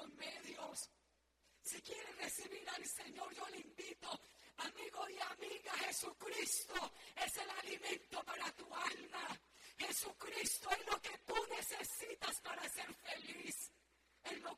estos medios. Si quiere recibir al Señor, yo le invito, amigo y amiga, Jesucristo es el alimento para tu alma. Jesucristo es lo que tú necesitas para ser feliz. Es lo